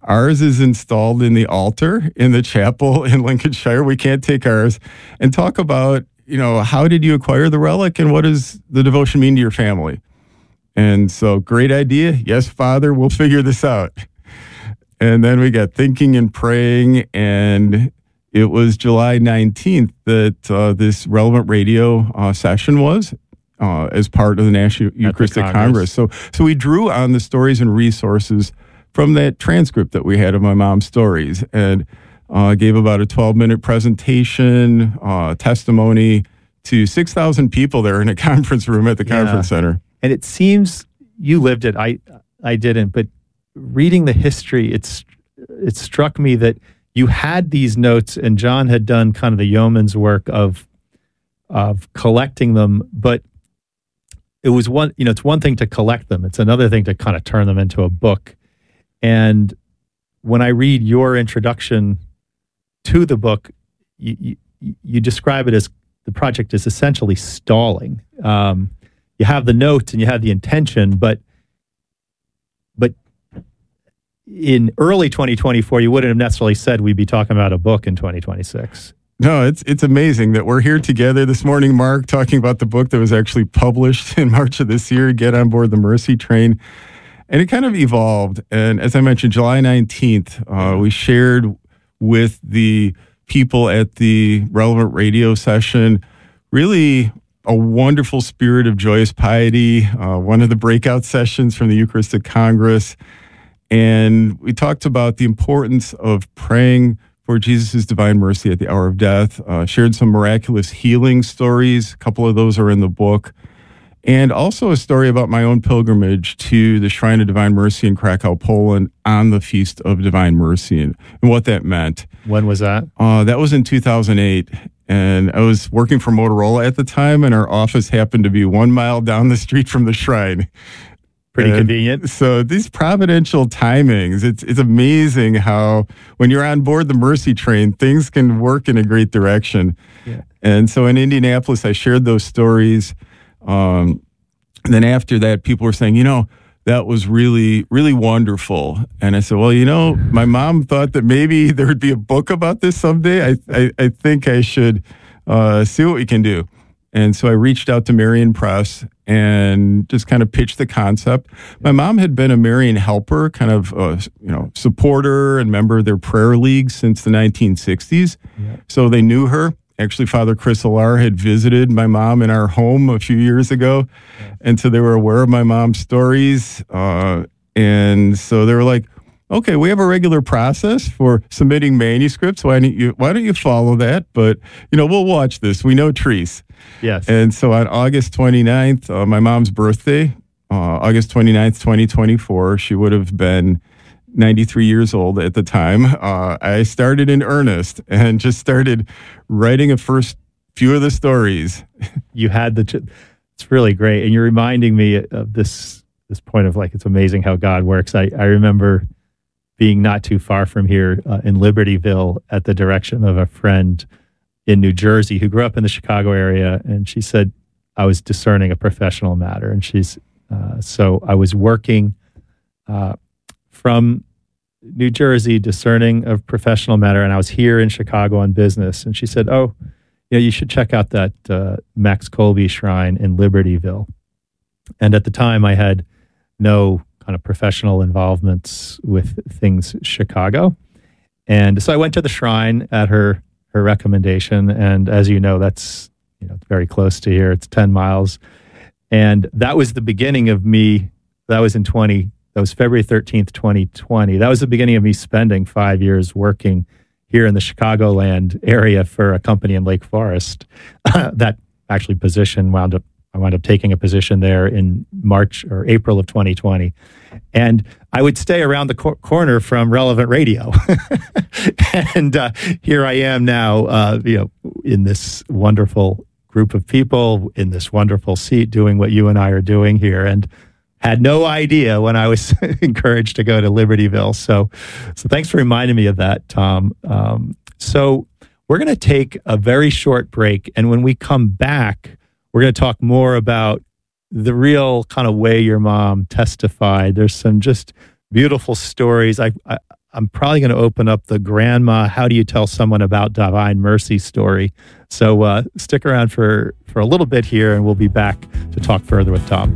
Ours is installed in the altar in the chapel in Lincolnshire. We can't take ours. And talk about, how did you acquire the relic and what does the devotion mean to your family? And so, great idea. Yes, Father, we'll figure this out. And then we got thinking and praying, and it was July 19th that this Relevant Radio session was as part of the National Eucharistic Congress. So we drew on the stories and resources from that transcript that we had of my mom's stories, and gave about a 12-minute presentation, testimony to 6,000 people there in a conference room at the conference center. And it seems you lived it. I didn't, but reading the history, it struck me that you had these notes, and John had done kind of the yeoman's work of collecting them. But it was it's one thing to collect them; it's another thing to kind of turn them into a book. And when I read your introduction to the book, you describe it as the project is essentially stalling. You have the notes and you have the intention, but in early 2024, you wouldn't have necessarily said we'd be talking about a book in 2026. No, it's amazing that we're here together this morning, Mark, talking about the book that was actually published in March of this year, Get on Board the Mercy Train. And it kind of evolved. And as I mentioned, July 19th, we shared with the people at the Relevant Radio session really a wonderful spirit of joyous piety, one of the breakout sessions from the Eucharistic Congress. And we talked about the importance of praying for Jesus' divine mercy at the hour of death, shared some miraculous healing stories. A couple of those are in the book. And also a story about my own pilgrimage to the Shrine of Divine Mercy in Krakow, Poland on the Feast of Divine Mercy and what that meant. When was that? That was in 2008. And I was working for Motorola at the time, and our office happened to be 1 mile down the street from the shrine. Pretty convenient. So these providential timings, it's amazing how when you're on board the Mercy Train, things can work in a great direction. Yeah. And so in Indianapolis, I shared those stories. And then after that, people were saying, that was really, really wonderful. And I said, well, my mom thought that maybe there would be a book about this someday. I think I should see what we can do. And so I reached out to Marian Press and just kind of pitched the concept. My mom had been a Marian helper, kind of supporter and member of their prayer league since the 1960s. Yeah. So they knew her. Actually, Father Chris Alar had visited my mom in our home a few years ago. Yeah. And so they were aware of my mom's stories. And so they were like, okay, we have a regular process for submitting manuscripts. Why don't you follow that? But, we'll watch this. We know Therese. Yes. And so on August 29th, my mom's birthday, August 29th, 2024, she would have been 93 years old at the time. I started in earnest and just started writing a first few of the stories. You had it's really great. And you're reminding me of this point of it's amazing how God works. I remember being not too far from here in Libertyville at the direction of a friend in New Jersey who grew up in the Chicago area. And she said, I was discerning a professional matter. And so I was working from New Jersey, discerning a professional matter, and I was here in Chicago on business. And she said, you should check out that Max Kolbe shrine in Libertyville. And at the time, I had no kind of professional involvements with things Chicago. And so I went to the shrine at her recommendation. And as you know, that's it's very close to here. It's 10 miles. And that was the beginning of me. That was February 13th, 2020. That was the beginning of me spending 5 years working here in the Chicagoland area for a company in Lake Forest. That actually I wound up taking a position there in March or April of 2020. And I would stay around the corner from Relevant Radio. And here I am now, in this wonderful group of people, in this wonderful seat, doing what you and I are doing here. And had no idea when I was encouraged to go to Libertyville. So thanks for reminding me of that, Tom. So we're going to take a very short break. And when we come back, we're going to talk more about the real kind of way your mom testified. There's some just beautiful stories. I I'm probably going to open up the grandma, how do you tell someone about Divine Mercy story. So stick around for a little bit here, and we'll be back to talk further with Tom.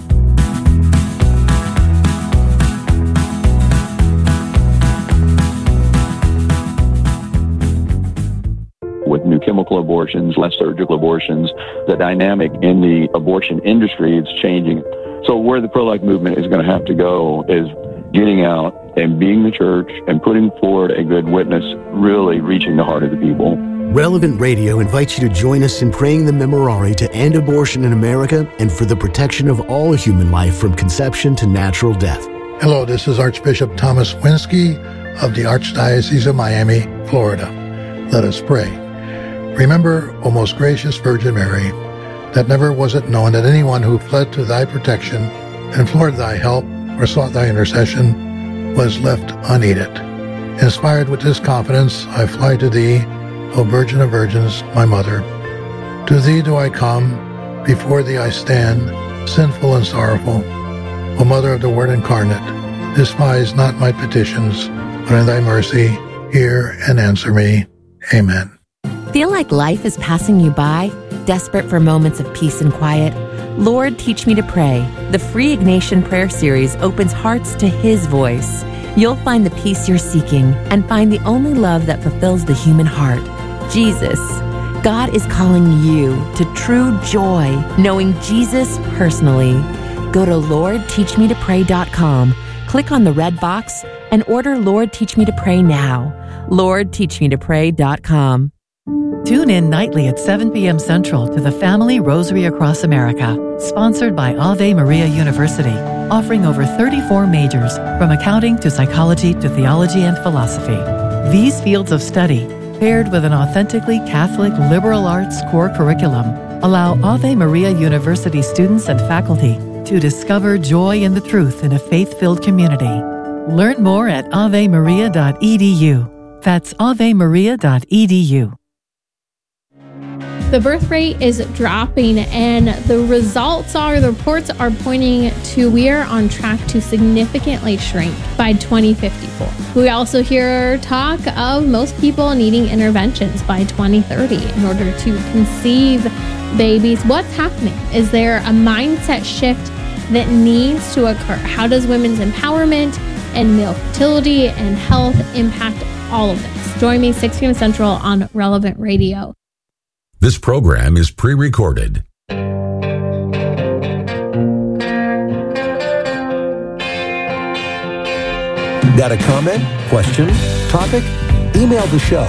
With new chemical abortions, less surgical abortions, the dynamic in the abortion industry is changing. So where the pro-life movement is going to have to go is getting out and being the church and putting forward a good witness, really reaching the heart of the people. Relevant Radio invites you to join us in praying the Memorare to end abortion in America and for the protection of all human life from conception to natural death. Hello, this is Archbishop Thomas Winsky of the Archdiocese of Miami, Florida. Let us pray. Remember, O most gracious Virgin Mary, that never was it known that anyone who fled to thy protection, implored thy help, or sought thy intercession was left unaided. Inspired with this confidence, I fly to thee, O Virgin of Virgins, my Mother. To thee do I come, before thee I stand, sinful and sorrowful. O Mother of the Word incarnate, despise not my petitions, but in thy mercy hear and answer me. Amen. Feel like life is passing you by? Desperate for moments of peace and quiet? Lord, Teach Me to Pray. The free Ignatian Prayer Series opens hearts to His voice. You'll find the peace you're seeking and find the only love that fulfills the human heart, Jesus. God is calling you to true joy, knowing Jesus personally. Go to LordTeachMeToPray.com, click on the red box, and order Lord Teach Me to Pray now. LordTeachMeToPray.com. Tune in nightly at 7 p.m. Central to the Family Rosary Across America, sponsored by Ave Maria University, offering over 34 majors, from accounting to psychology to theology and philosophy. These fields of study, paired with an authentically Catholic liberal arts core curriculum, allow Ave Maria University students and faculty to discover joy in the truth in a faith-filled community. Learn more at avemaria.edu. That's avemaria.edu. The birth rate is dropping, and the reports are pointing to we are on track to significantly shrink by 2054. We also hear talk of most people needing interventions by 2030 in order to conceive babies. What's happening? Is there a mindset shift that needs to occur? How does women's empowerment and male fertility and health impact all of this? Join me 6 p.m. Central on Relevant Radio. This program is pre-recorded. Got a comment, question, topic? Email the show,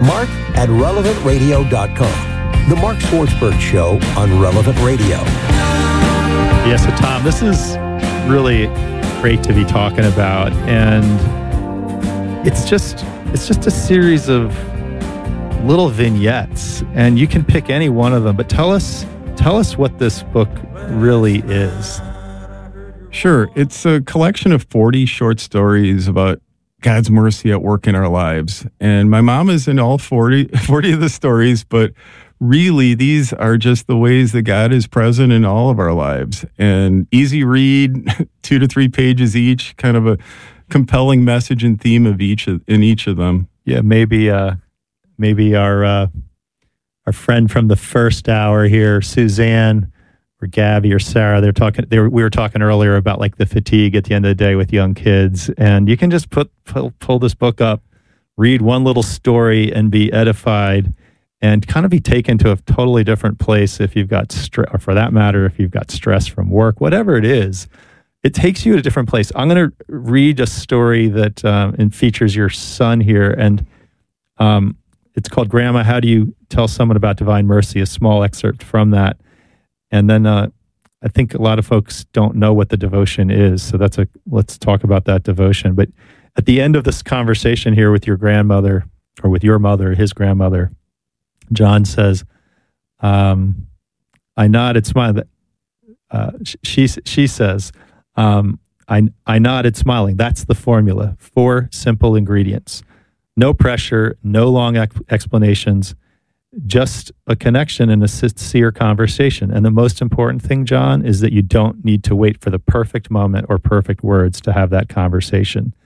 mark@relevantradio.com. The Mark Swartzberg Show on Relevant Radio. Yes, so Tom, this is really great to be talking about, and it's just a series of little vignettes, and you can pick any one of them, but tell us what this book really is. Sure. It's a collection of 40 short stories about God's mercy at work in our lives. And my mom is in all 40 of the stories, but really these are just the ways that God is present in all of our lives. And easy read, 2 to 3 pages each, kind of a compelling message and theme of each of them. Yeah, maybe our friend from the first hour here, Suzanne or Gabby or Sarah, we were talking earlier about like the fatigue at the end of the day with young kids, and you can just pull this book up, read one little story, and be edified, and kind of be taken to a totally different place if you've got stress, or for that matter, if you've got stress from work, whatever it is. It takes you to a different place. I'm going to read a story that and features your son here, and it's called Grandma, How Do You Tell Someone About Divine Mercy? A small excerpt from that. And then I think a lot of folks don't know what the devotion is. So let's talk about that devotion. But at the end of this conversation here with your grandmother, or with your mother, his grandmother, John says, I nodded, smiling. She says, I nodded, smiling. That's the formula. 4 simple ingredients. No pressure, no long explanations, just a connection and a sincere conversation. And the most important thing, John, is that you don't need to wait for the perfect moment or perfect words to have that conversation.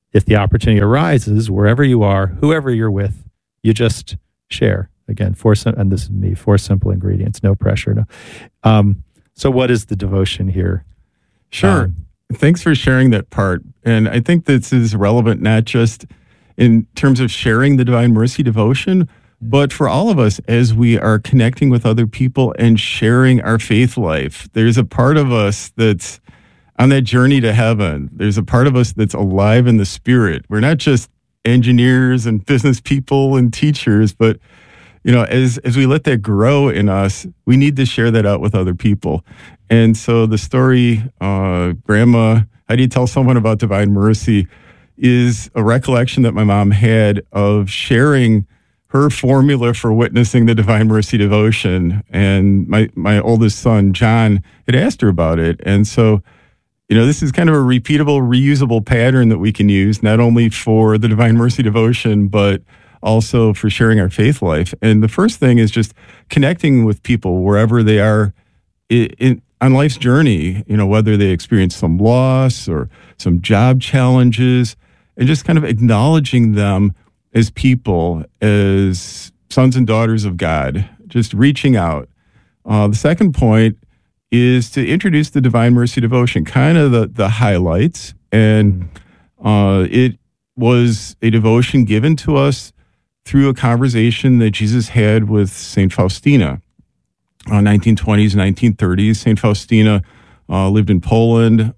if the opportunity arises, wherever you are, whoever you're with, you just share. Again, and this is me, 4 simple ingredients, no pressure. No. So what is the devotion here? Sure. Thanks for sharing that part. And I think this is relevant not just in terms of sharing the Divine Mercy devotion, but for all of us as we are connecting with other people and sharing our faith life. There's a part of us that's on that journey to heaven. There's a part of us that's alive in the Spirit. We're not just engineers and business people and teachers, but as we let that grow in us, we need to share that out with other people. And so the story, Grandma, how do you tell someone about Divine Mercy, is a recollection that my mom had of sharing her formula for witnessing the Divine Mercy devotion. And my oldest son, John, had asked her about it. And so, this is kind of a repeatable, reusable pattern that we can use, not only for the Divine Mercy devotion, but also for sharing our faith life. And the first thing is just connecting with people wherever they are on life's journey, whether they experience some loss or some job challenges, and just kind of acknowledging them as people, as sons and daughters of God, just reaching out. The second point is to introduce the Divine Mercy devotion, kind of the highlights. And it was a devotion given to us through a conversation that Jesus had with St. Faustina. 1920s, 1930s. St. Faustina lived in Poland,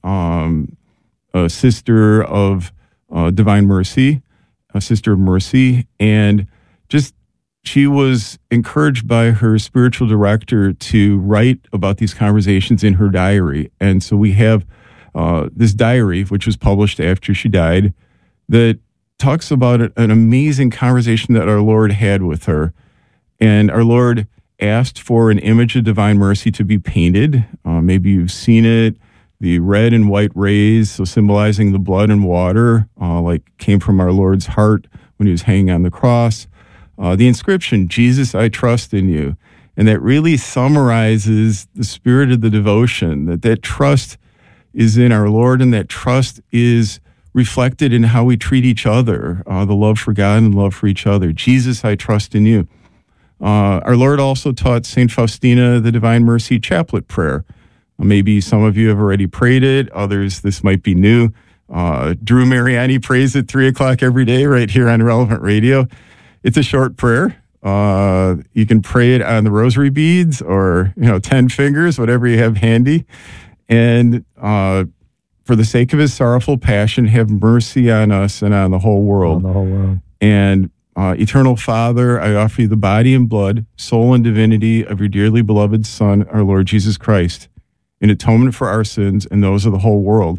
a sister of Divine Mercy, a sister of mercy, and just she was encouraged by her spiritual director to write about these conversations in her diary. And so we have this diary, which was published after she died, that talks about an amazing conversation that our Lord had with her. And our Lord asked for an image of Divine Mercy to be painted. Maybe you've seen it, the red and white rays, so symbolizing the blood and water, like came from our Lord's heart when he was hanging on the cross. The inscription, Jesus, I trust in you. And that really summarizes the spirit of the devotion, that trust is in our Lord, and that trust is reflected in how we treat each other, the love for God and love for each other. Jesus, I trust in you. Our Lord also taught St. Faustina the Divine Mercy Chaplet prayer. Maybe some of you have already prayed it. Others, this might be new. Drew Mariani prays at 3 o'clock every day right here on Relevant Radio. It's a short prayer. You can pray it on the rosary beads or, 10 fingers, whatever you have handy. And for the sake of his sorrowful passion, have mercy on us and on the whole world. And Eternal Father, I offer you the body and blood, soul and divinity of your dearly beloved Son, our Lord Jesus Christ, in atonement for our sins and those of the whole world.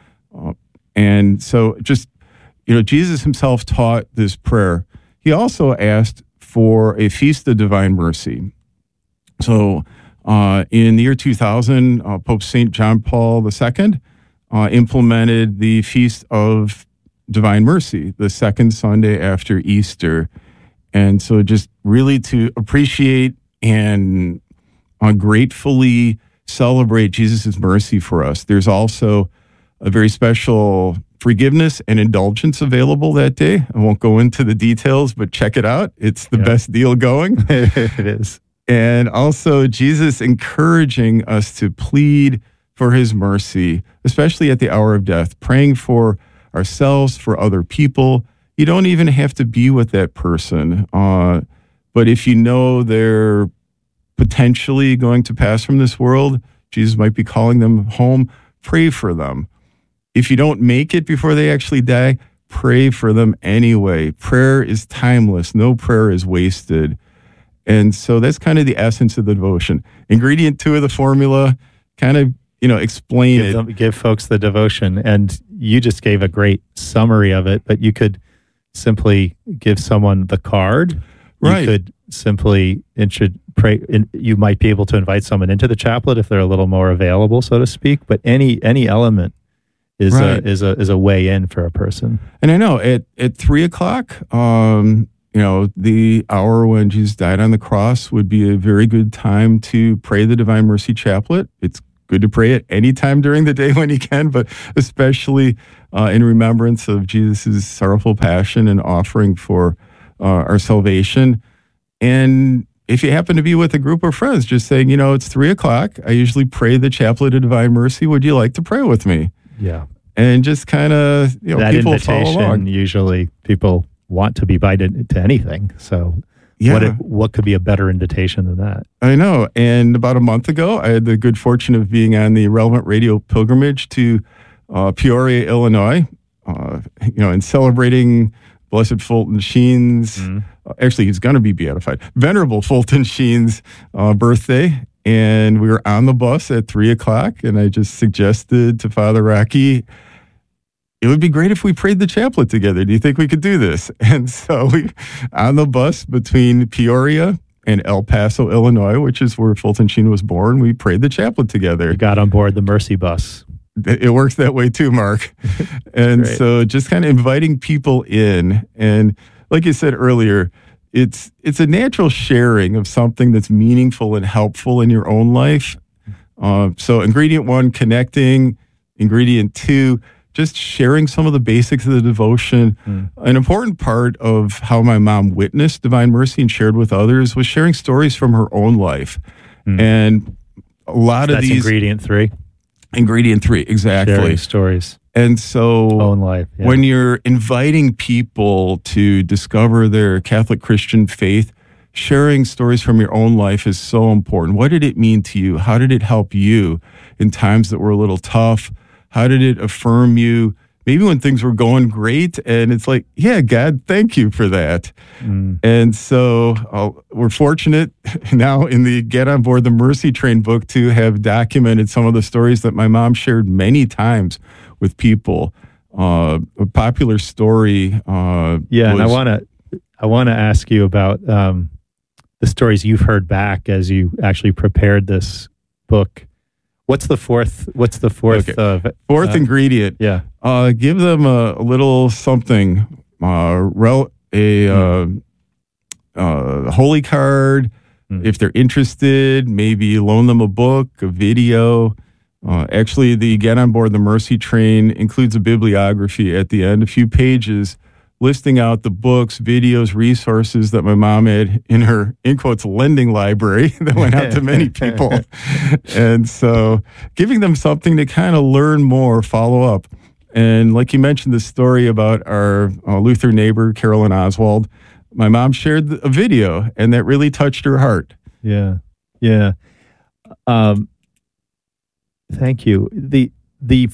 And so just, Jesus himself taught this prayer. He also asked for a feast of Divine Mercy. So in the year 2000, Pope St. John Paul II implemented the Feast of Divine Mercy, the second Sunday after Easter. And so just really to appreciate and gratefully celebrate Jesus' mercy for us. There's also a very special forgiveness and indulgence available that day. I won't go into the details, but check it out. It's the best deal going. It is. And also Jesus encouraging us to plead for his mercy, especially at the hour of death, praying for ourselves, for other people. You don't even have to be with that person. But if you know they're potentially going to pass from this world, Jesus might be calling them home, pray for them. If you don't make it before they actually die, pray for them anyway. Prayer is timeless. No prayer is wasted. And so that's kind of the essence of the devotion. Ingredient 2 of the formula, kind of, explain it. Give folks the devotion. And you just gave a great summary of it, but you could simply give someone the card. Right. You could simply pray. You might be able to invite someone into the chaplet if they're a little more available, so to speak. But any element is a way in for a person. And I know at 3 o'clock, the hour when Jesus died on the cross would be a very good time to pray the Divine Mercy Chaplet. It's good to pray at any time during the day when you can, but especially in remembrance of Jesus' sorrowful passion and offering for our salvation. And if you happen to be with a group of friends, just saying, it's 3:00. I usually pray the Chaplet of Divine Mercy. Would you like to pray with me? Yeah. And just kind of, that people follow along. invitation, usually people want to be invited to anything. So what could be a better invitation than that? I know. And about a month ago, I had the good fortune of being on the Relevant Radio pilgrimage to Peoria, Illinois, and celebrating Blessed Fulton Sheen's, actually, he's going to be beatified, Venerable Fulton Sheen's birthday. And we were on the bus at 3:00, and I just suggested to Father Rocky, it would be great if we prayed the chaplet together. Do you think we could do this? And so we, on the bus between Peoria and El Paso, Illinois, which is where Fulton Sheen was born, we prayed the chaplet together. You got on board the Mercy bus. It works that way too, Mark. And so just kind of inviting people in. And like you said earlier, it's a natural sharing of something that's meaningful and helpful in your own life. So ingredient 1, connecting. Ingredient 2, just sharing some of the basics of the devotion. An important part of how my mom witnessed Divine Mercy and shared with others was sharing stories from her own life. And a lot of these... ingredient 3? Ingredient 3, exactly. Sharing stories. And so own life, when you're inviting people to discover their Catholic Christian faith, sharing stories from your own life is so important. What did it mean to you? How did it help you in times that were a little tough? How did it affirm you? Maybe when things were going great and it's like, yeah, God, thank you for that. And so we're fortunate now in the Get On Board the Mercy Train book to have documented some of the stories that my mom shared many times with people. A popular story. And I want to ask you about the stories you've heard back as you actually prepared this book. What's the fourth? Okay. Fourth ingredient. Yeah. Give them a little something. Holy card. If they're interested, maybe loan them a book, a video. Actually, the Get On Board the Mercy Train includes a bibliography at the end, a few pages listing out the books, videos, resources that my mom had in her, in quotes, lending library that went out to many people. And so giving them something to kind of learn more, follow up. And like you mentioned, the story about our Lutheran neighbor, Carolyn Oswald, my mom shared a video, and that really touched her heart. Yeah. Yeah. Thank you. The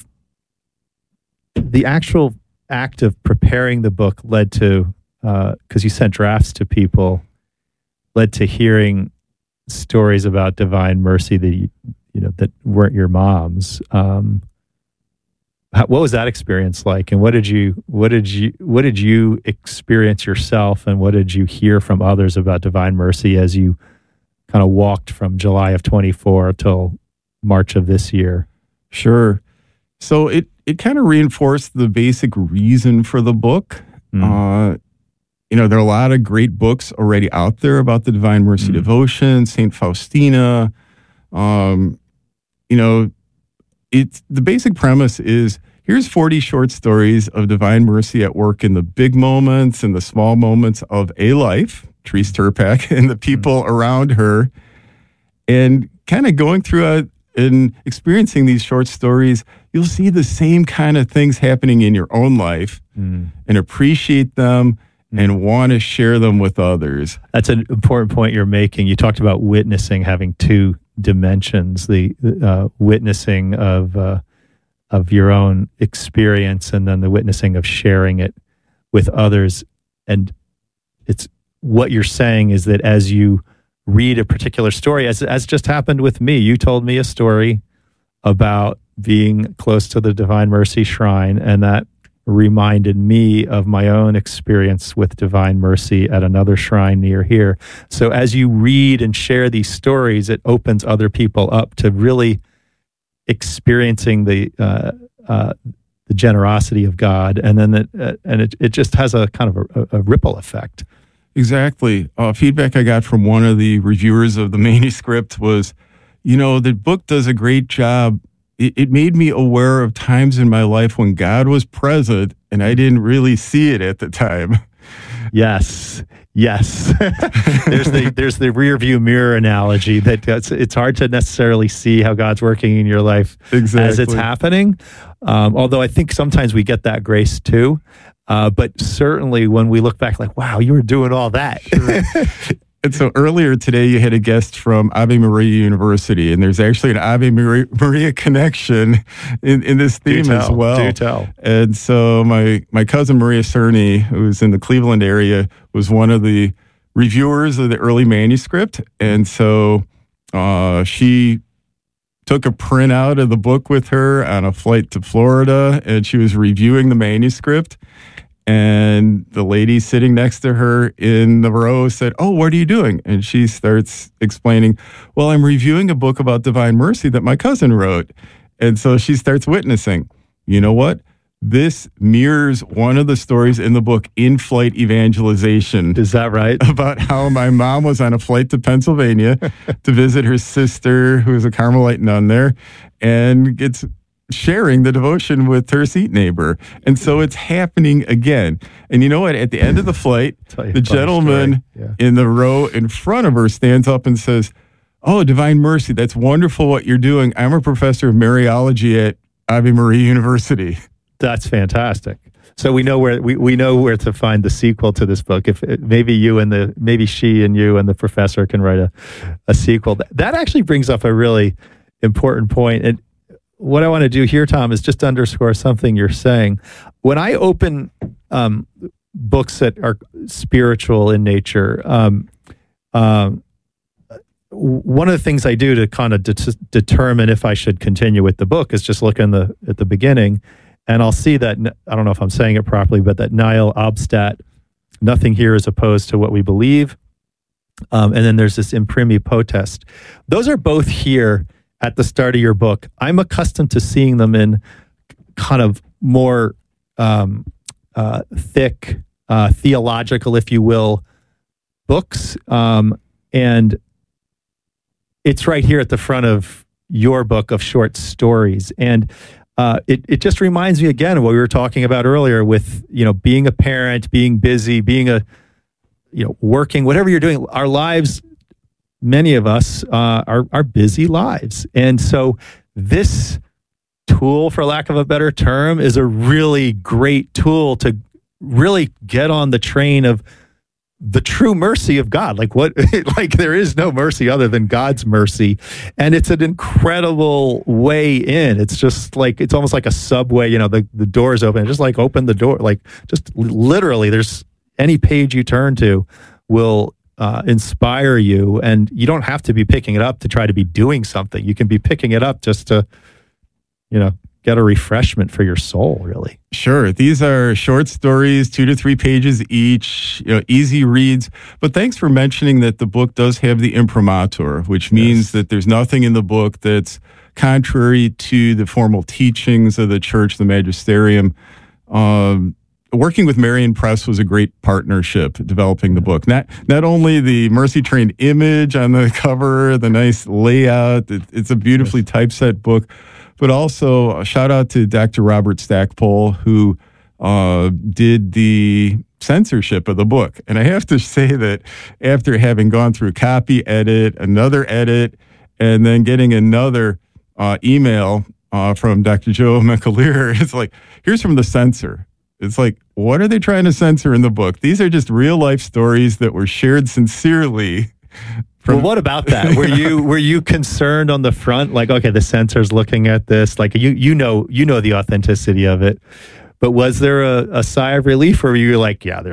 actual act of preparing the book led to, because you sent drafts to people, led to hearing stories about Divine Mercy that that weren't your mom's. What was that experience like, and what did you experience yourself, and what did you hear from others about Divine Mercy as you kind of walked from July of 24 till March of this year? Sure. So it kind of reinforced the basic reason for the book. There are a lot of great books already out there about the Divine Mercy devotion, St. Faustina. The basic premise is, here's 40 short stories of Divine Mercy at work in the big moments and the small moments of a life, Therese Turpak, and the people around her. And kind of going through and experiencing these short stories, you'll see the same kind of things happening in your own life and appreciate them and want to share them with others. That's an important point you're making. You talked about witnessing having two dimensions, the witnessing of your own experience, and then the witnessing of sharing it with others. And it's what you're saying is that as you read a particular story, as just happened with me, you told me a story about being close to the Divine Mercy Shrine, and that reminded me of my own experience with Divine Mercy at another shrine near here. So as you read and share these stories, it opens other people up to really experiencing the generosity of God, and then it just has a kind of a ripple effect. Exactly. Feedback I got from one of the reviewers of the manuscript was, the book does a great job. It made me aware of times in my life when God was present and I didn't really see it at the time. Yes. There's the rear view mirror analogy that it's hard to necessarily see how God's working in your life as it's happening. Although I think sometimes we get that grace too. But certainly when we look back, like, wow, you were doing all that. Sure. And so earlier today, you had a guest from Ave Maria University, and there's actually an Ave Maria connection in this theme as well. Do tell. And so my cousin Maria Cerny, who's in the Cleveland area, was one of the reviewers of the early manuscript. And so she took a printout of the book with her on a flight to Florida, and she was reviewing the manuscript. And the lady sitting next to her in the row said, "Oh, what are you doing?" And she starts explaining, "Well, I'm reviewing a book about divine mercy that my cousin wrote." And so she starts witnessing, you know what? This mirrors one of the stories in the book, In-Flight Evangelization. Is that right? About how my mom was on a flight to Pennsylvania to visit her sister, who is a Carmelite nun there, and gets sharing the devotion with her seat neighbor. And so it's happening again. And you know what? At the end of the flight, the gentleman in the row in front of her stands up and says, "Oh, divine mercy, that's wonderful what you're doing. I'm a professor of Mariology at Ave Maria University." That's fantastic. So we know where to find the sequel to this book. If maybe she and you and the professor can write a sequel. That actually brings up a really important point. And what I want to do here, Tom, is just underscore something you're saying. When I open books that are spiritual in nature, one of the things I do to kind of determine if I should continue with the book is just look at the beginning, and I'll see that, I don't know if I'm saying it properly, but that nihil obstat, nothing here is opposed to what we believe. And then there's this imprimi potest. Those are both here at the start of your book. I'm accustomed to seeing them in kind of more thick, theological, if you will, books. And it's right here at the front of your book of short stories. And it just reminds me again of what we were talking about earlier with, being a parent, being busy, being working, whatever you're doing. Our lives, many of us are busy lives. And so this tool, for lack of a better term, is a really great tool to really get on the train of the true mercy of God. Like there is no mercy other than God's mercy. And it's an incredible way in. It's just like, it's almost like a subway, the door's open. Just like open the door, like just literally there's any page you turn to will inspire you, and you don't have to be picking it up to try to be doing something. You can be picking it up just to, get a refreshment for your soul, really. Sure. These are short stories, 2 to 3 pages each, easy reads. But thanks for mentioning that the book does have the imprimatur, which means that there's nothing in the book that's contrary to the formal teachings of the church, the magisterium. Working with Marian Press was a great partnership developing the book. Not only the Mercy Train image on the cover, the nice layout, it's a beautifully typeset book, but also a shout out to Dr. Robert Stackpole, who did the censorship of the book. And I have to say that after having gone through copy edit, another edit, and then getting another email from Dr. Joe McAleer, it's like, here's from the censor. It's like, what are they trying to censor in the book? These are just real life stories that were shared sincerely. Well, what about that? Were you concerned on the front? Like, okay, the censor's looking at this. Like, you know the authenticity of it. But was there a sigh of relief, or were you like, yeah,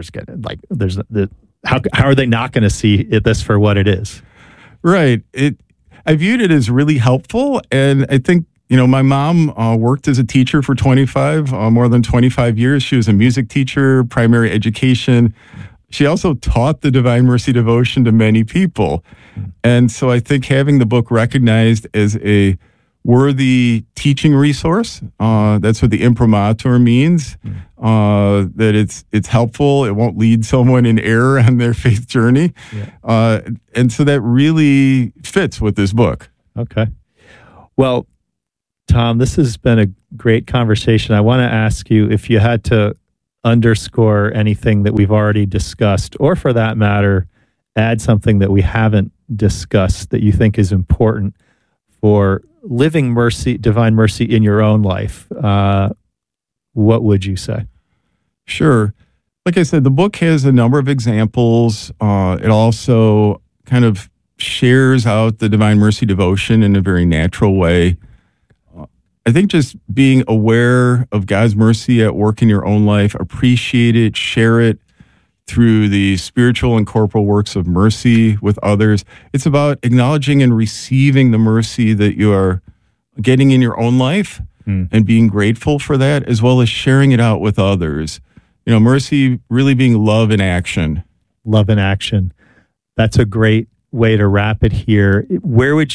how are they not going to see this for what it is? Right. I viewed it as really helpful, and I think, my mom worked as a teacher for more than 25 years. She was a music teacher, primary education. She also taught the Divine Mercy devotion to many people. And so I think having the book recognized as a worthy teaching resource, that's what the imprimatur means, that it's helpful. It won't lead someone in error on their faith journey. And so that really fits with this book. Okay. Well, Tom, this has been a great conversation. I want to ask you if you had to underscore anything that we've already discussed, or for that matter, add something that we haven't discussed that you think is important for living mercy, divine mercy in your own life. What would you say? Sure. Like I said, the book has a number of examples. It also kind of shares out the Divine Mercy devotion in a very natural way. I think just being aware of God's mercy at work in your own life, appreciate it, share it through the spiritual and corporal works of mercy with others. It's about acknowledging and receiving the mercy that you are getting in your own life and being grateful for that, as well as sharing it out with others. You know, mercy really being love in action. Love in action. That's a great way to wrap it here. Where would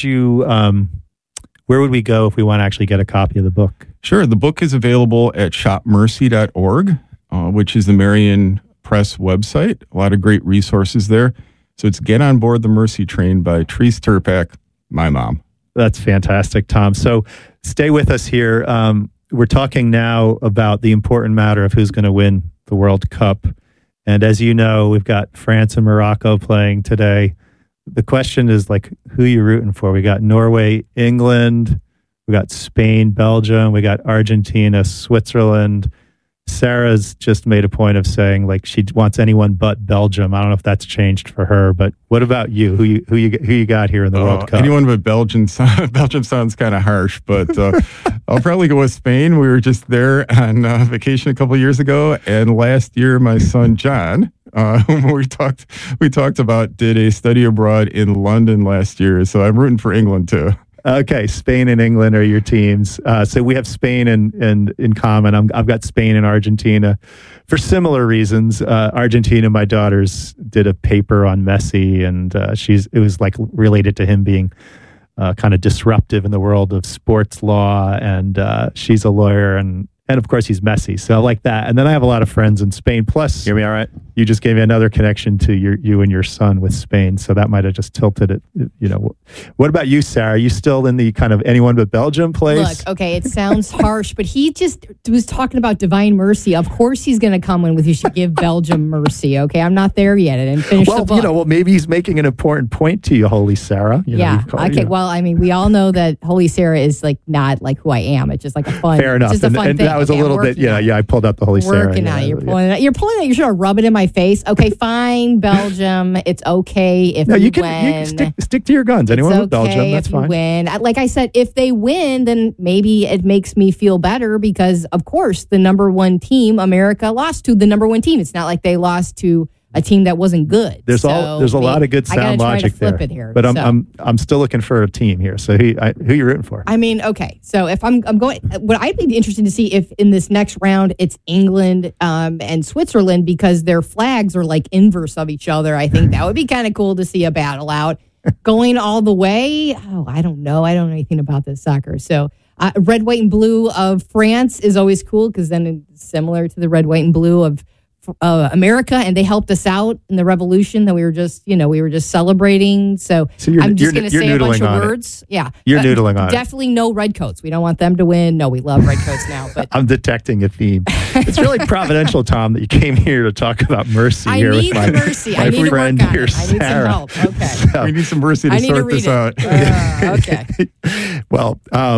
we go if we want to actually get a copy of the book? Sure. The book is available at shopmercy.org, which is the Marian Press website. A lot of great resources there. So it's Get on Board the Mercy Train by Therese Turpak, my mom. That's fantastic, Tom. So stay with us here. We're talking now about the important matter of who's going to win the World Cup. And as you know, we've got France and Morocco playing today. The question is, like, who are you rooting for? We got Norway, England, we got Spain, Belgium, we got Argentina, Switzerland. Sarah's just made a point of saying, like, she wants anyone but Belgium. I don't know if that's changed for her, but what about you? Who you got here in the World Cup? Anyone but Belgium. Belgium sounds kind of harsh, but I'll probably go with Spain. We were just there on vacation a couple of years ago, and last year my son John, whom we talked about, did a study abroad in London last year. So I'm rooting for England too. Okay, Spain and England are your teams. So we have Spain in common. I've got Spain and Argentina for similar reasons. Argentina, my daughters did a paper on Messi, and it was like related to him being kind of disruptive in the world of sports law, and she's a lawyer, and of course he's Messi. So I like that. And then I have a lot of friends in Spain. Plus, hear me all right? You just gave me another connection to you and your son with Spain. So that might have just tilted it. You know, what about you, Sarah? Are you still in the kind of anyone but Belgium place? Look, okay, it sounds harsh, but he just was talking about divine mercy. Of course he's going to come in with you should give Belgium mercy. Okay, I'm not there yet. I didn't finish the book. Well, maybe he's making an important point to you, Holy Sarah. Okay. Well, I mean, we all know that Holy Sarah is like not like who I am. It's just like a fun. Fair enough. It's just a fun thing. That was a little bit. Yeah. I pulled out the Holy Sarah. Working on it. You're pulling it out. You're pulling it. You're trying to rub it in my face. Okay, fine, Belgium. It's okay if you win. You can stick to your guns. Anyone with Belgium, that's fine. Win. Like I said, if they win, then maybe it makes me feel better because, of course, the number one team, America, lost to the number one team. It's not like they lost to a team that wasn't good. There's a lot of good sound logic there. But I'm still looking for a team here. So who are you rooting for? I mean, okay. So if I'm going, what I'd be interested to see if in this next round it's England and Switzerland because their flags are like inverse of each other. I think that would be kind of cool to see a battle out. Going all the way, I don't know. I don't know anything about this soccer. So red, white, and blue of France is always cool because then it's similar to the red, white, and blue of America, and they helped us out in the revolution that we were just celebrating. So I'm just going to say a bunch of words. Yeah, you're noodling on it. Definitely no redcoats. We don't want them to win. No, we love redcoats now. But I'm detecting a theme. It's really providential, Tom, that you came here to talk about mercy. I need mercy. I need friend to work on here, it. I need Sarah. some help. Okay, so, we need some mercy to sort this out. Okay. Well.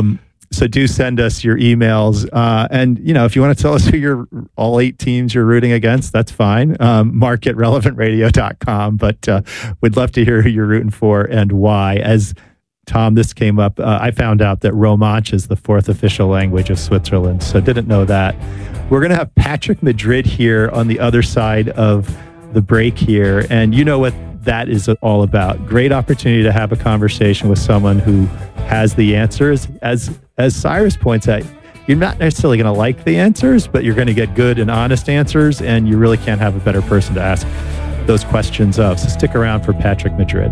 So do send us your emails. And, if you want to tell us who all 8 teams you're rooting against, that's fine. Mark at relevantradio.com. But we'd love to hear who you're rooting for and why. As Tom, this came up, I found out that Romansh is the 4th official language of Switzerland. So didn't know that. We're going to have Patrick Madrid here on the other side of the break here. And you know what that is all about. Great opportunity to have a conversation with someone who has the answers. As Cyrus points out, you're not necessarily going to like the answers, but you're going to get good and honest answers, and you really can't have a better person to ask those questions of. So stick around for Patrick Madrid.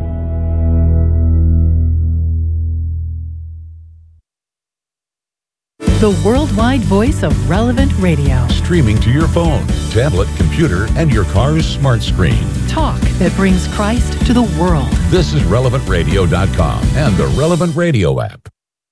the worldwide voice of Relevant Radio. Streaming to your phone, tablet, computer, and your car's smart screen. Talk that brings Christ to the world. This is RelevantRadio.com and the Relevant Radio app.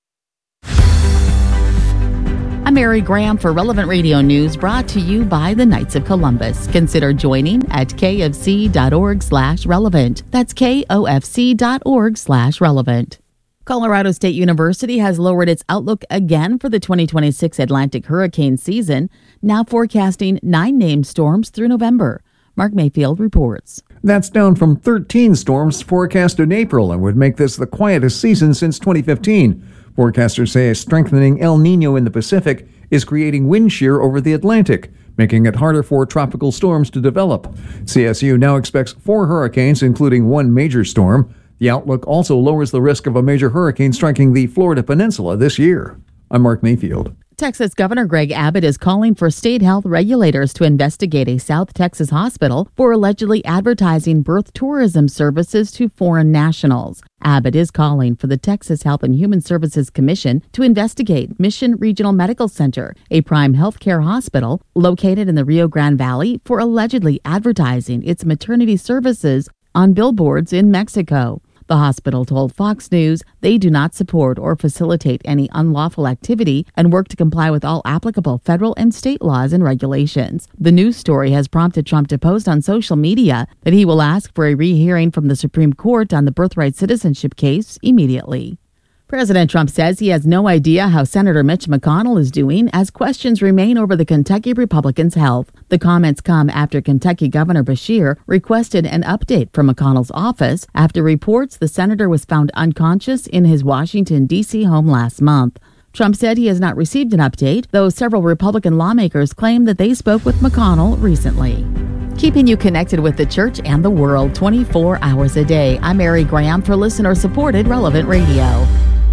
I'm Mary Graham for Relevant Radio News, brought to you by the Knights of Columbus. Consider joining at kfc.org/relevant. That's kofc.org/relevant. Colorado State University has lowered its outlook again for the 2026 Atlantic hurricane season, now forecasting 9 named storms through November. Mark Mayfield reports. That's down from 13 storms forecast in April and would make this the quietest season since 2015. Forecasters say a strengthening El Nino in the Pacific is creating wind shear over the Atlantic, making it harder for tropical storms to develop. CSU now expects 4 hurricanes, including 1 major storm. The outlook also lowers the risk of a major hurricane striking the Florida Peninsula this year. I'm Mark Mayfield. Texas Governor Greg Abbott is calling for state health regulators to investigate a South Texas hospital for allegedly advertising birth tourism services to foreign nationals. Abbott is calling for the Texas Health and Human Services Commission to investigate Mission Regional Medical Center, a prime healthcare hospital located in the Rio Grande Valley, for allegedly advertising its maternity services on billboards in Mexico. The hospital told Fox News they do not support or facilitate any unlawful activity and work to comply with all applicable federal and state laws and regulations. The news story has prompted Trump to post on social media that he will ask for a rehearing from the Supreme Court on the birthright citizenship case immediately. President Trump says he has no idea how Senator Mitch McConnell is doing as questions remain over the Kentucky Republican's health. The comments come after Kentucky Governor Beshear requested an update from McConnell's office after reports the senator was found unconscious in his Washington, D.C. home last month. Trump said he has not received an update, though several Republican lawmakers claim that they spoke with McConnell recently. Keeping you connected with the church and the world 24 hours a day. I'm Mary Graham for listener-supported Relevant Radio.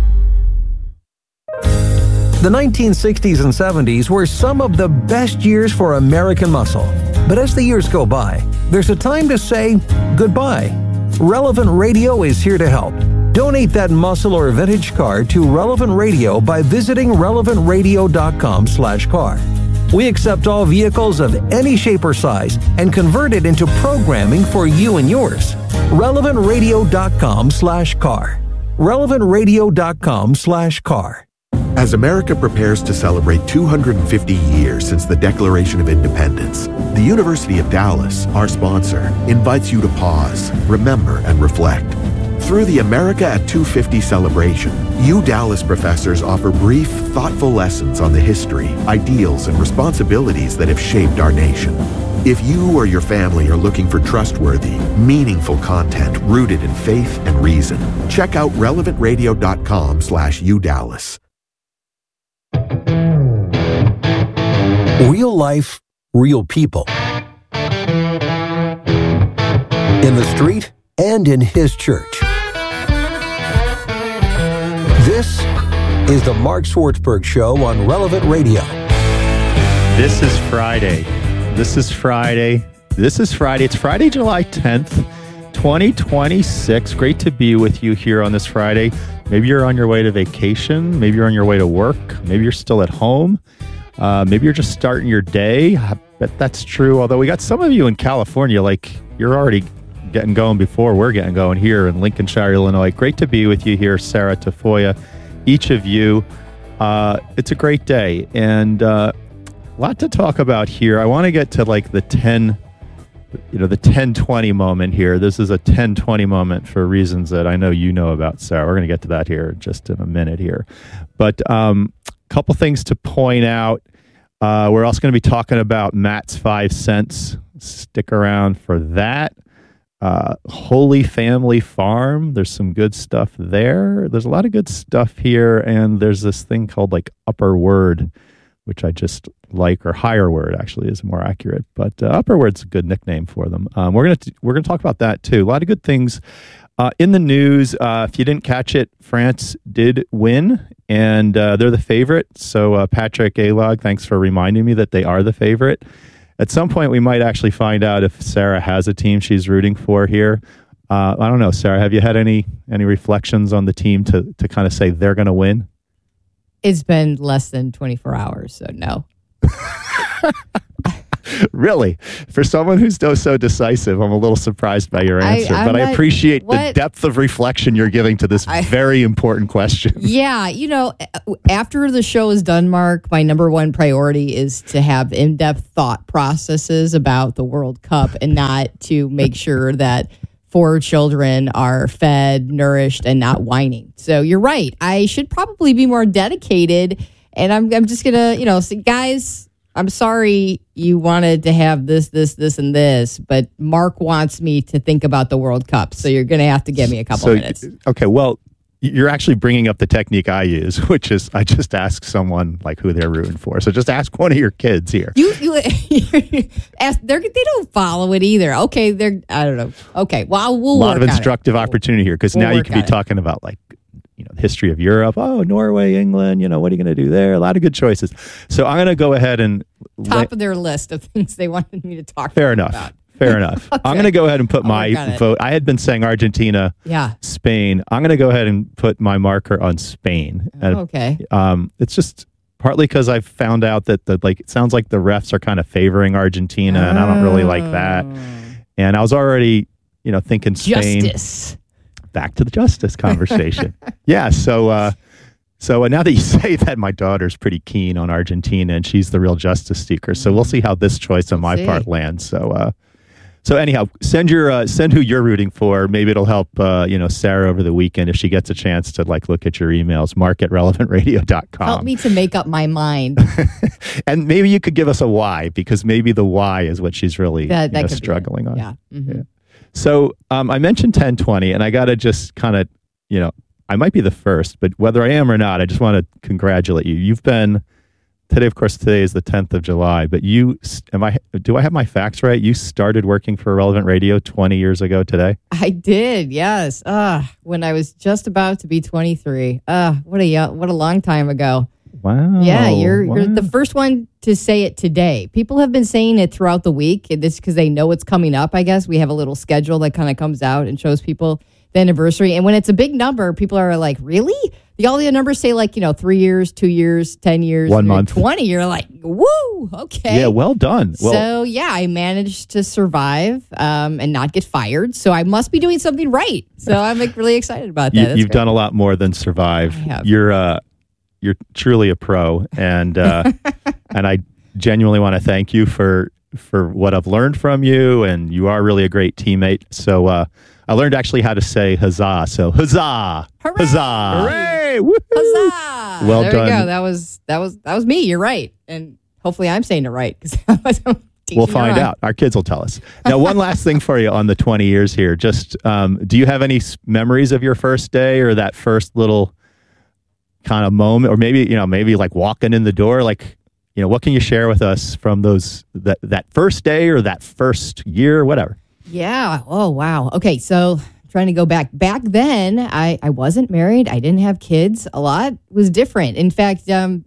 The 1960s and 70s were some of the best years for American muscle. But as the years go by, there's a time to say goodbye. Relevant Radio is here to help. Donate that muscle or vintage car to Relevant Radio by visiting relevantradio.com/car. We accept all vehicles of any shape or size and convert it into programming for you and yours. relevantradio.com/car. relevantradio.com/car. As America prepares to celebrate 250 years since the Declaration of Independence, the University of Dallas, our sponsor, invites you to pause, remember, and reflect. Through the America at 250 celebration, Dallas professors offer brief, thoughtful lessons on the history, ideals, and responsibilities that have shaped our nation. If you or your family are looking for trustworthy, meaningful content rooted in faith and reason, check out relevantradio.com/UDallas. Real life, real people. In the street and in his church. This is the Mark Swartzberg Show on Relevant Radio. This is Friday. It's Friday, July 10th, 2026. Great to be with you here on this Friday. Maybe you're on your way to vacation. Maybe you're on your way to work. Maybe you're still at home. Maybe you're just starting your day. I bet that's true. Although we got some of you in California, like you're already getting going before we're getting going here in Lincolnshire, Illinois. Great to be with you here, Sarah, Tafoya, each of you. It's a great day and a lot to talk about here. I want to get to like the 10-20 moment here. This is a 10-20 moment for reasons that I know you know about, Sarah. We're going to get to that here just in a minute here. But a couple things to point out. We're also going to be talking about Matt's 5 cents. Stick around for that. Holy Family Farm. There's some good stuff there. There's a lot of good stuff here. And there's this thing called like Upper Word, which I just like, or Higher Word actually is more accurate. But Upper Word's a good nickname for them. We're gonna talk about that too. A lot of good things in the news. If you didn't catch it, France did win, and they're the favorite. So Patrick Alog, thanks for reminding me that they are the favorite. At some point, we might actually find out if Sarah has a team she's rooting for here. I don't know, Sarah. Have you had any reflections on the team to kind of say they're going to win? It's been less than 24 hours, so no. Really? For someone who's so decisive, I'm a little surprised by your answer, but I appreciate the depth of reflection you're giving to this very important question. Yeah, after the show is done, Mark, my number one priority is to have in-depth thought processes about the World Cup and not to make sure that 4 children are fed, nourished, and not whining. So you're right. I should probably be more dedicated, and I'm just going to, say, guys, I'm sorry you wanted to have this, and this, but Mark wants me to think about the World Cup, so you're going to have to give me a couple minutes. Okay, well, you're actually bringing up the technique I use, which is I just ask someone like who they're rooting for. So just ask one of your kids here. You ask, they don't follow it either. Okay, I don't know. Okay, well, we'll work on it. A lot of instructive opportunity here, because now you could be talking about like, the history of Europe. Oh, Norway, England, what are you going to do there? A lot of good choices. So I'm going to go ahead and... Top of their list of things they wanted me to talk Fair about. enough. Fair enough. Okay. I'm going to go ahead and put my vote. I had been saying Argentina, Spain. I'm going to go ahead and put my marker on Spain. Okay. It's just partly because I've found out that it sounds like the refs are kind of favoring Argentina, and I don't really like that. And I was already, thinking Spain. Justice. Back to the justice conversation. Yeah. So now that you say that, my daughter's pretty keen on Argentina, and she's the real justice seeker. So we'll see how this choice on my part lands. So anyhow, send who you're rooting for. Maybe it'll help, Sarah over the weekend if she gets a chance to look at your emails. Mark@relevantradio.com. Help me to make up my mind. And maybe you could give us a why, because maybe the why is what she's really struggling on. Yeah. Mm-hmm. Yeah. So I mentioned 1020, and I got to just kind of, I might be the first, but whether I am or not, I just want to congratulate you. You've been, today is the 10th of July, but do I have my facts right? You started working for Relevant Radio 20 years ago today? I did, yes. When I was just about to be 23. What a long time ago. Wow. Yeah, you're the first one to say it today. People have been saying it throughout the week. This because they know it's coming up, I guess. We have a little schedule that kind of comes out and shows people the anniversary. And when it's a big number, people are like, really? All the numbers say 3 years, 2 years, 10 years, 1 month, 20. You're like, woo, okay. Yeah, well done. So I managed to survive and not get fired. So I must be doing something right. So I'm really excited about that. You've done a lot more than survive. I have. You're truly a pro, and and I genuinely want to thank you for what I've learned from you, and you are really a great teammate. So I learned actually how to say huzzah. So huzzah, hooray, huzzah, hooray, woohoo! Huzzah! Well there done. There we go. That was me. You're right, and hopefully I'm saying it right because we'll find out. Our kids will tell us. Now, one last thing for you on the 20 years here. Just do you have any memories of your first day or that first little kind of moment, or maybe like walking in the door, what can you share with us from that first day or that first year, whatever? Yeah. Oh, wow. Okay. So trying to go back then, I wasn't married. I didn't have kids. A lot was different. In fact,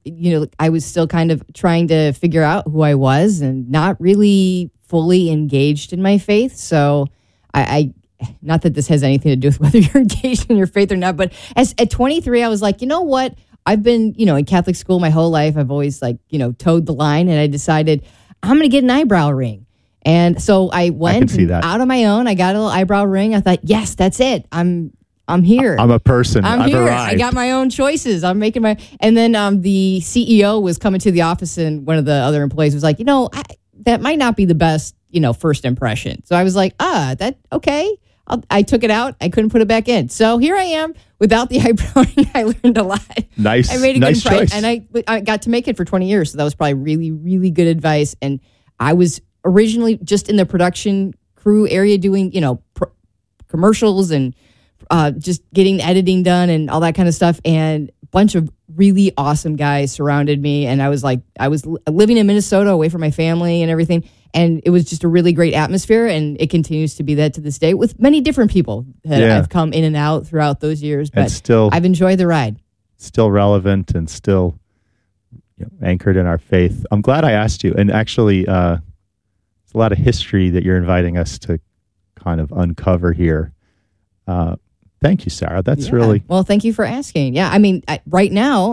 I was still kind of trying to figure out who I was and not really fully engaged in my faith. So I not that this has anything to do with whether you're engaged in your faith or not, but at 23, I was like, you know what? I've been, in Catholic school my whole life. I've always towed the line, and I decided I'm going to get an eyebrow ring. And so I went out on my own. I got a little eyebrow ring. I thought, yes, that's it. I'm here. I'm a person. I've here. Arrived. I got my own choices. I'm making my. And then the CEO was coming to the office, and one of the other employees was like, that might not be the best, first impression. So I was like, that okay. I took it out. I couldn't put it back in. So here I am without the eyebrow ring. I learned a lot. Nice. I made a nice good choice. And I got to make it for 20 years. So that was probably really, really good advice. And I was originally just in the production crew area doing, commercials and just getting the editing done and all that kind of stuff. And a bunch of really awesome guys surrounded me. And I was living in Minnesota away from my family and everything. And it was just a really great atmosphere, and it continues to be that to this day with many different people that I've come in and out throughout those years. But I've enjoyed the ride. Still relevant and still anchored in our faith. I'm glad I asked you. And actually, there's a lot of history that you're inviting us to kind of uncover here. Thank you, Sarah. That's really... Well, thank you for asking. Yeah, I mean, right now, I'm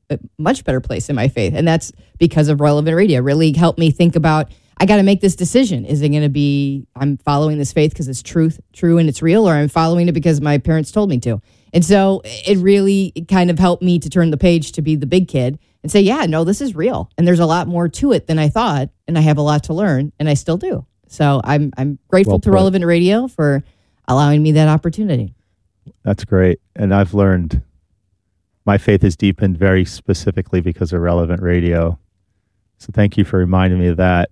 a much better place in my faith. And that's because of Relevant Radio. It really helped me think about, I got to make this decision. Is it going to be, I'm following this faith because it's true and it's real, or I'm following it because my parents told me to? And so it really kind of helped me to turn the page to be the big kid and say, yeah, no, this is real. And there's a lot more to it than I thought. And I have a lot to learn, and I still do. So I'm grateful to Relevant Radio for allowing me that opportunity. That's great. And I've learned my faith has deepened very specifically because of Relevant Radio. So thank you for reminding me of that.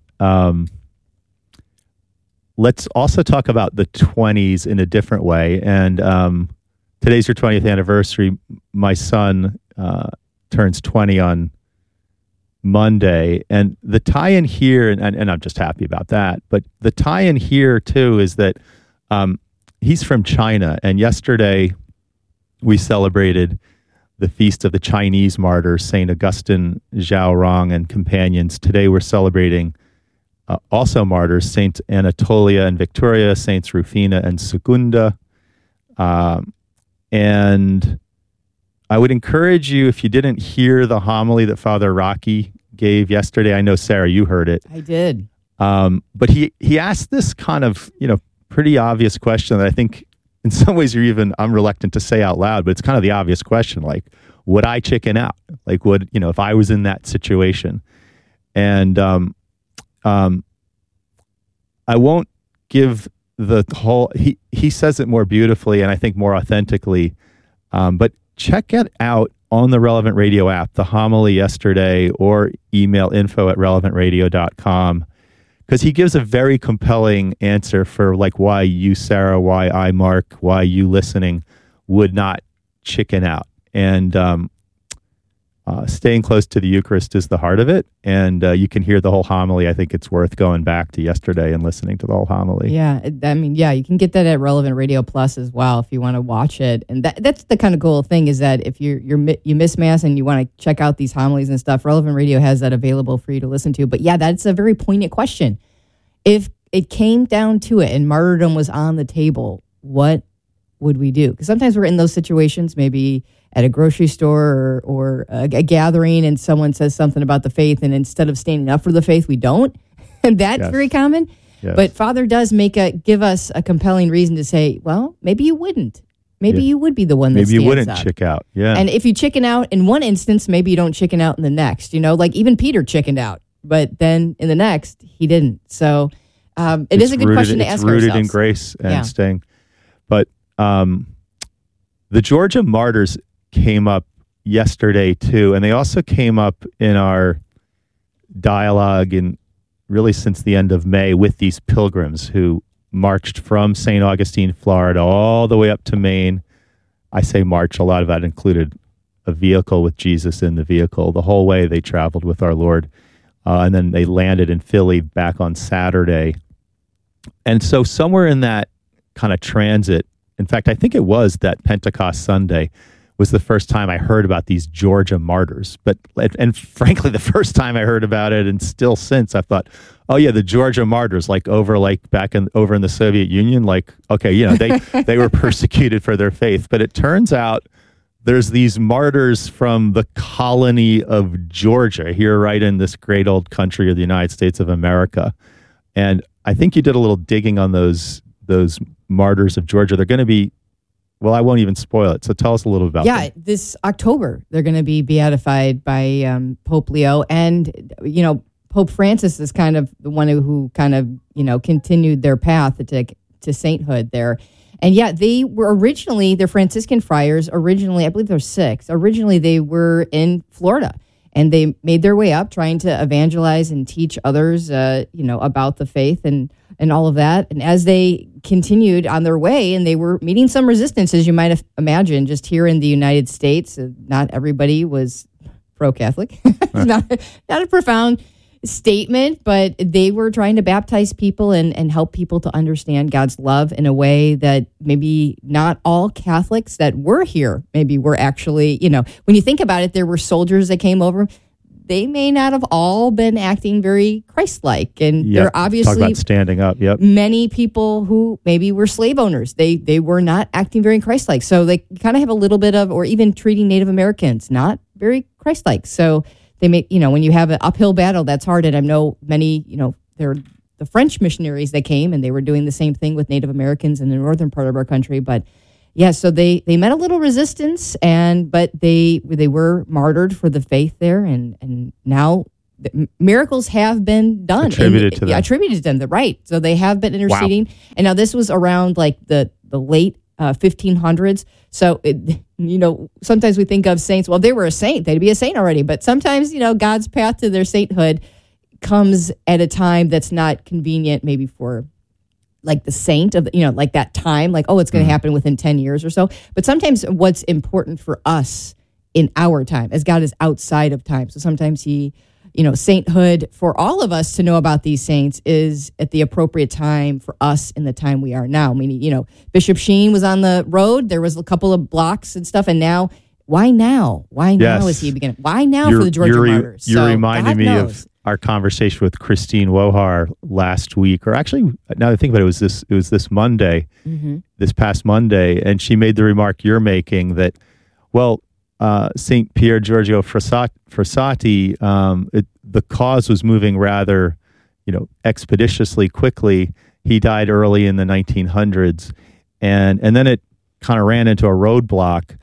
Let's also talk about the 20s in a different way. And today's your 20th anniversary. My son turns 20 on Monday. And the tie-in here, and I'm just happy about that, but the tie-in here too is that he's from China. And yesterday we celebrated the feast of the Chinese martyrs, St. Augustine, Zhaorong, and companions. Today we're celebrating also martyrs, Saint Anatolia and Victoria, Saints Rufina and Segunda. And I would encourage you, if you didn't hear the homily that Father Rocky gave yesterday, I know, Sarah, you heard it. I did. But he asked this kind of, pretty obvious question that I think in some ways I'm reluctant to say out loud, but it's kind of the obvious question, like, would I chicken out? Like, if I was in that situation? And I won't give the whole, he says it more beautifully and I think more authentically, but check it out on the Relevant Radio app, the homily yesterday, or email info@relevantradio.com, because he gives a very compelling answer for like why you, Sarah, why I, Mark, why you listening would not chicken out. And staying close to the Eucharist is the heart of it. And you can hear the whole homily. I think it's worth going back to yesterday and listening to the whole homily. Yeah, you can get that at Relevant Radio Plus as well if you want to watch it. And that's the kind of cool thing is that if you miss Mass and you want to check out these homilies and stuff, Relevant Radio has that available for you to listen to. But yeah, that's a very poignant question. If it came down to it and martyrdom was on the table, what would we do? Because sometimes we're in those situations, maybe at a grocery store or a gathering, and someone says something about the faith, and instead of standing up for the faith, we don't. And that's very common. Yes. But Father does give us a compelling reason to say, well, maybe you wouldn't. Maybe you would be the one that stands up. Maybe you wouldn't chicken out. Yeah. And if you chicken out in one instance, maybe you don't chicken out in the next. Like even Peter chickened out, but then in the next, he didn't. So it is a good question to ask ourselves. It's rooted in grace and staying. But the Georgia martyrs came up yesterday too, and they also came up in our dialogue and really since the end of May with these pilgrims who marched from St. Augustine, Florida, all the way up to Maine. I say march, a lot of that included a vehicle with Jesus in the vehicle. The whole way they traveled with our Lord, and then they landed in Philly back on Saturday. And so somewhere in that kind of transit, in fact, I think it was that Pentecost Sunday was the first time I heard about these Georgia martyrs. And frankly, the first time I heard about it, and still since, I thought, oh yeah, the Georgia martyrs, over in the Soviet Union, they were persecuted for their faith. But it turns out there's these martyrs from the colony of Georgia here, right in this great old country of the United States of America. And I think you did a little digging on those martyrs of Georgia. They're going to be, well, I won't even spoil it. So tell us a little about them. This October, they're going to be beatified by Pope Leo. And, Pope Francis is kind of the one who kind of, continued their path to sainthood there. And they were they're Franciscan friars. Originally, I believe there's 6. Originally, they were in Florida. And they made their way up trying to evangelize and teach others, about the faith and all of that. And as they continued on their way, and they were meeting some resistance, as you might have imagined, just here in the United States, not everybody was pro-Catholic. not a profound statement, but they were trying to baptize people and help people to understand God's love in a way that maybe not all Catholics that were here maybe were actually, when you think about it, there were soldiers that came over. They may not have all been acting very Christ-like. And there are obviously talk about standing up. Yep. Many people who maybe were slave owners. They were not acting very Christ-like. So they kind of have a little bit of, or even treating Native Americans not very Christ-like. So they may, when you have an uphill battle, that's hard. And I know many, they're the French missionaries that came and they were doing the same thing with Native Americans in the northern part of our country. But yeah, so they met a little resistance, but they were martyred for the faith there, and now miracles have been done. Attributed to them. Yeah, attributed to them. Right. So they have been interceding. Wow. And now this was around like the late 1500s. So, sometimes we think of saints, well, they were a saint. They'd be a saint already. But sometimes, God's path to their sainthood comes at a time that's not convenient maybe for like the saint of, like that time, like, it's going to happen within 10 years or so. But sometimes what's important for us in our time, as God is outside of time. So sometimes he, sainthood for all of us to know about these saints is at the appropriate time for us in the time we are now. Meaning, Bishop Sheen was on the road. There was a couple of blocks and stuff. And now, why now? Why now is he beginning? Why now for the Georgia martyrs? You're reminding me of our conversation with Christine Wohar last week, or actually, now that I think about it, it was this Monday, this past Monday, and she made the remark you're making that, St. Pier Giorgio Frassati, the cause was moving rather, expeditiously quickly. He died early in the 1900s, and then it kind of ran into a roadblock.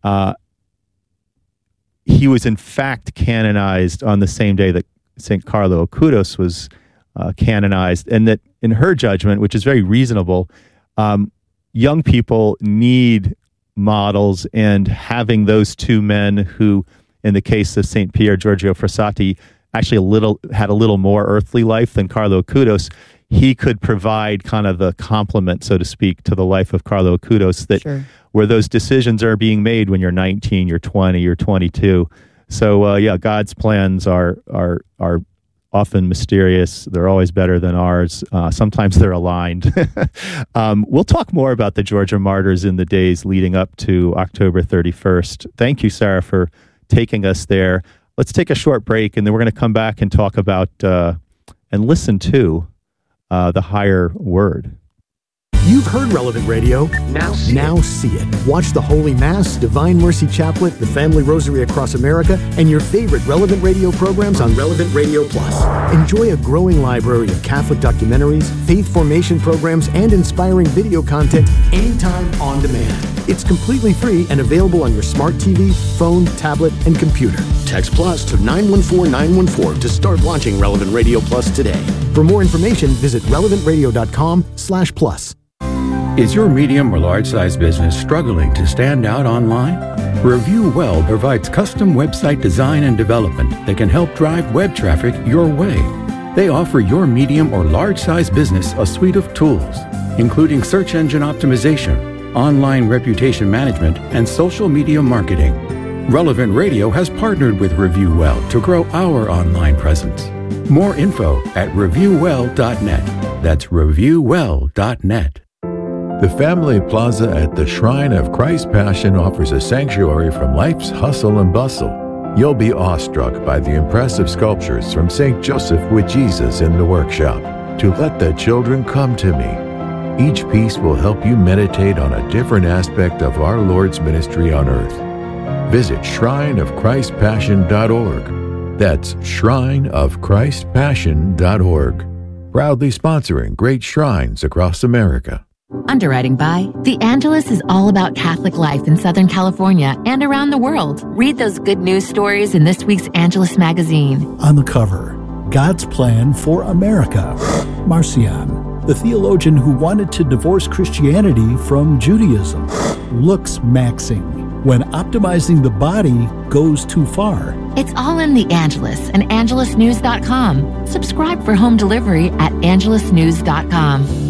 He was in fact canonized on the same day that St. Carlo Acutis was canonized, and that in her judgment, which is very reasonable, young people need models, and having those two men who, in the case of St. Pier Giorgio Frassati, actually had a little more earthly life than Carlo Acutis, he could provide kind of the complement, so to speak, to the life of Carlo Acutis, that where those decisions are being made when you're 19, you're 20, you're 22. So, God's plans are often mysterious. They're always better than ours. Sometimes they're aligned. We'll talk more about the Georgia martyrs in the days leading up to October 31st. Thank you, Sarah, for taking us there. Let's take a short break, and then we're going to come back and talk about and listen to the higher word. You've heard Relevant Radio. Now see it. Watch the Holy Mass, Divine Mercy Chaplet, the Family Rosary Across America, and your favorite Relevant Radio programs on Relevant Radio Plus. Enjoy a growing library of Catholic documentaries, faith formation programs, and inspiring video content anytime on demand. It's completely free and available on your smart TV, phone, tablet, and computer. Text Plus to 914-914 to start watching Relevant Radio Plus today. For more information, visit relevantradio.com/plus. Is your medium or large-size business struggling to stand out online? Review Well provides custom website design and development that can help drive web traffic your way. They offer your medium or large-size business a suite of tools, including search engine optimization, online reputation management, and social media marketing. Relevant Radio has partnered with Review Well to grow our online presence. More info at reviewwell.net. That's reviewwell.net. The Family Plaza at the Shrine of Christ Passion offers a sanctuary from life's hustle and bustle. You'll be awestruck by the impressive sculptures from St. Joseph with Jesus in the workshop, To Let the Children Come to Me. Each piece will help you meditate on a different aspect of our Lord's ministry on earth. Visit shrineofchristpassion.org. That's shrineofchristpassion.org. Proudly sponsoring great shrines across America. Underwriting by The Angelus is all about Catholic life in Southern California and around the world. Read those good news stories in this week's Angelus magazine. On the cover, God's Plan for America. Marcion, the theologian who wanted to divorce Christianity from Judaism, looks maxing when optimizing the body goes too far. It's all in The Angelus and angelusnews.com. Subscribe for home delivery at angelusnews.com.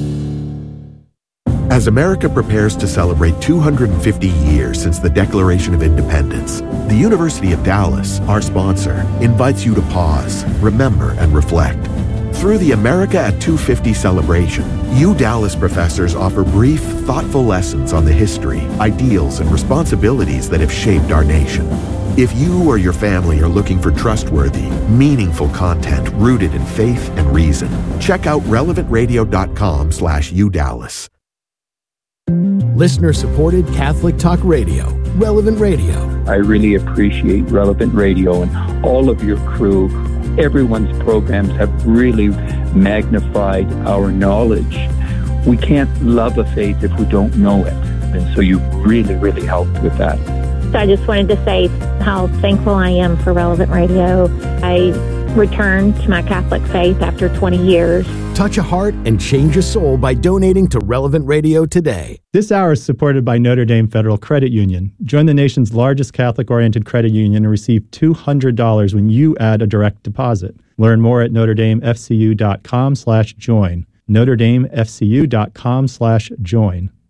As America prepares to celebrate 250 years since the Declaration of Independence, the University of Dallas, our sponsor, invites you to pause, remember, and reflect. Through the America at 250 celebration, Dallas professors offer brief, thoughtful lessons on the history, ideals, and responsibilities that have shaped our nation. If you or your family are looking for trustworthy, meaningful content rooted in faith and reason, check out relevantradio.com/UDallas. listener-supported Catholic talk radio, Relevant Radio. I really appreciate Relevant Radio and all of your crew. Everyone's programs have really magnified our knowledge. We can't love a faith if we don't know it. And so you really, really helped with that. So I just wanted to say how thankful I am for Relevant Radio. I returned to my Catholic faith after 20 years. Touch a heart and change a soul by donating to Relevant Radio today. This hour is supported by Notre Dame Federal Credit Union. Join the nation's largest Catholic-oriented credit union and receive $200 when you add a direct deposit. Learn more at NotreDameFCU.com/join. NotreDameFCU.com/join.